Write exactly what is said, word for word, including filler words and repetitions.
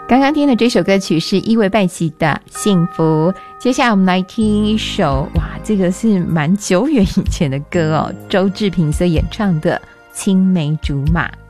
刚刚听的这首歌曲是伊维拜奇的《幸福》，接下来我们来听一首，哇，这个是蛮久远以前的歌哦，周志平所演唱的《青梅竹马》。